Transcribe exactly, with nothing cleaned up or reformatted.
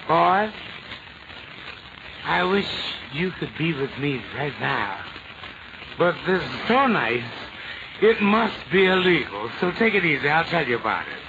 Boy, I wish you could be with me right now. But this is so nice, it must be illegal. So take it easy. I'll tell you about it.